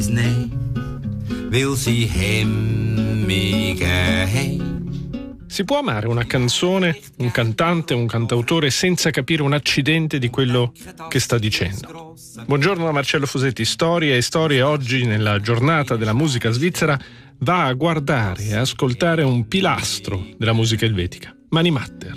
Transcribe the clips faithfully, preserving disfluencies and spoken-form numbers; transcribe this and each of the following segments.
Si può amare una canzone, un cantante, un cantautore senza capire un accidente di quello che sta dicendo? Buongiorno da Marcello Fusetti. Storia e storie oggi, nella giornata della musica svizzera, va a guardare e ascoltare un pilastro della musica elvetica, Mani Matter.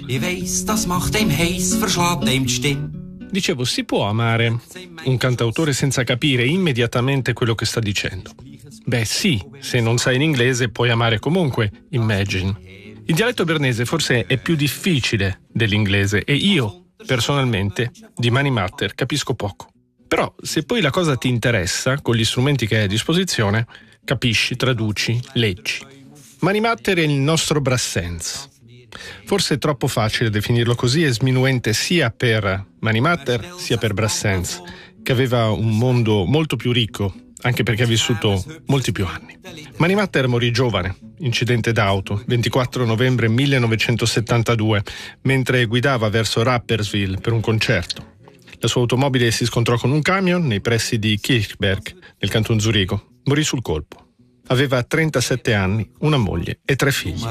Dicevo, si può amare un cantautore senza capire immediatamente quello che sta dicendo? Beh sì, se non sai in inglese puoi amare comunque Imagine. Il dialetto bernese forse è più difficile dell'inglese e io, personalmente, di Mani Matter capisco poco. Però se poi la cosa ti interessa, con gli strumenti che hai a disposizione, capisci, traduci, leggi. Mani Matter è il nostro Brassens. Forse è troppo facile definirlo così e sminuente sia per Mani Matter sia per Brassens, che aveva un mondo molto più ricco, anche perché ha vissuto molti più anni. Mani Matter morì giovane, incidente d'auto, ventiquattro novembre millenovecentosettantadue, mentre guidava verso Rapperswil per un concerto. La sua automobile si scontrò con un camion nei pressi di Kirchberg, nel canton Zurigo. Morì sul colpo. Aveva trentasette anni, una moglie e tre figli.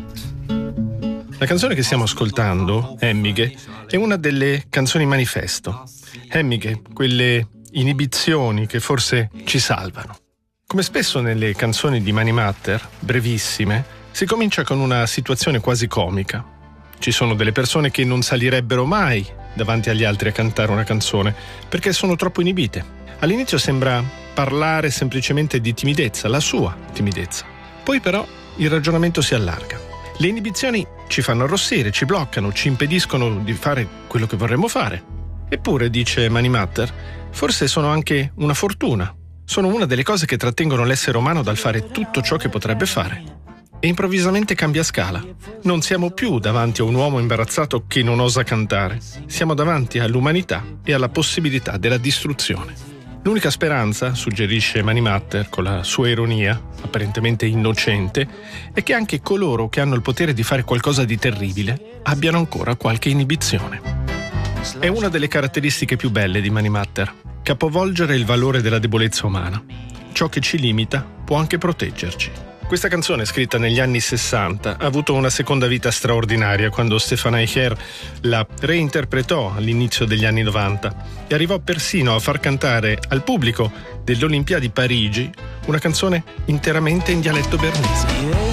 La canzone che stiamo ascoltando, Emmige, è una delle canzoni manifesto. Emmige, quelle inibizioni che forse ci salvano. Come spesso nelle canzoni di Mani Matter, brevissime, si comincia con una situazione quasi comica. Ci sono delle persone che non salirebbero mai davanti agli altri a cantare una canzone perché sono troppo inibite. All'inizio sembra parlare semplicemente di timidezza, la sua timidezza. Poi però il ragionamento si allarga. Le inibizioni ci fanno arrossire, ci bloccano, ci impediscono di fare quello che vorremmo fare. Eppure, dice Mani Matter, forse sono anche una fortuna. Sono una delle cose che trattengono l'essere umano dal fare tutto ciò che potrebbe fare. E improvvisamente cambia scala. Non siamo più davanti a un uomo imbarazzato che non osa cantare. Siamo davanti all'umanità e alla possibilità della distruzione. L'unica speranza, suggerisce Mani Matter con la sua ironia, apparentemente innocente, è che anche coloro che hanno il potere di fare qualcosa di terribile abbiano ancora qualche inibizione. È una delle caratteristiche più belle di Mani Matter, capovolgere il valore della debolezza umana. Ciò che ci limita può anche proteggerci. Questa canzone, scritta negli anni sessanta, ha avuto una seconda vita straordinaria quando Stefan Eicher la reinterpretò all'inizio degli anni novanta e arrivò persino a far cantare al pubblico delle Olimpiadi Parigi una canzone interamente in dialetto bernese.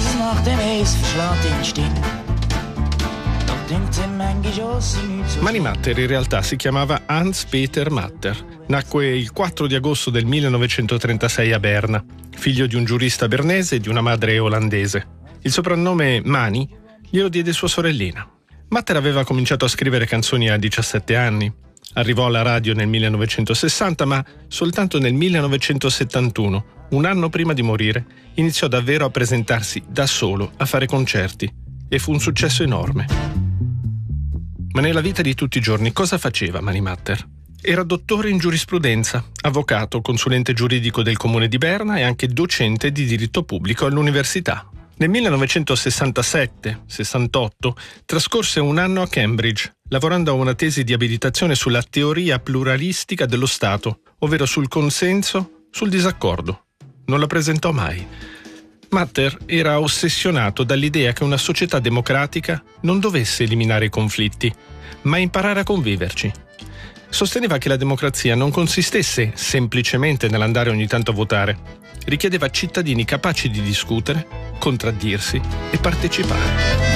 Mani Matter in realtà si chiamava Hans-Peter Matter. Nacque il quattro di agosto del millenovecentotrentasei a Berna, figlio di un giurista bernese e di una madre olandese. Il soprannome Mani glielo diede sua sorellina. Matter aveva cominciato a scrivere canzoni a diciassette anni. Arrivò alla radio nel millenovecentosessanta, ma soltanto nel millenovecentosettantuno, un anno prima di morire, iniziò davvero a presentarsi da solo a fare concerti e fu un successo enorme. Ma nella vita di tutti i giorni cosa faceva Mani Matter? Era dottore in giurisprudenza, avvocato, consulente giuridico del comune di Berna e anche docente di diritto pubblico all'università. Nel millenovecentosessantasette sessantotto trascorse un anno a Cambridge, lavorando a una tesi di abilitazione sulla teoria pluralistica dello Stato, ovvero sul consenso, sul disaccordo. Non la presentò mai. Matter era ossessionato dall'idea che una società democratica non dovesse eliminare i conflitti, ma imparare a conviverci. Sosteneva che la democrazia non consistesse semplicemente nell'andare ogni tanto a votare. Richiedeva cittadini capaci di discutere, contraddirsi e partecipare.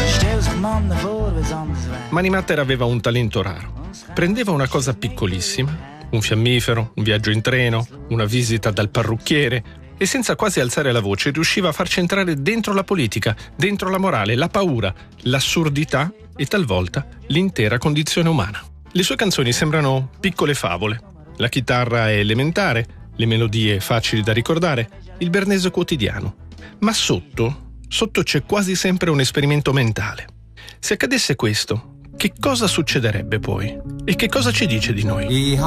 Mani Matter aveva un talento raro. Prendeva una cosa piccolissima, un fiammifero, un viaggio in treno, una visita dal parrucchiere, e senza quasi alzare la voce riusciva a farci entrare dentro la politica, dentro la morale, la paura, l'assurdità e talvolta l'intera condizione umana. Le sue canzoni sembrano piccole favole. La chitarra è elementare, le melodie facili da ricordare, il bernese quotidiano. Ma sotto, sotto c'è quasi sempre un esperimento mentale. Se accadesse questo, che cosa succederebbe poi? E che cosa ci dice di noi?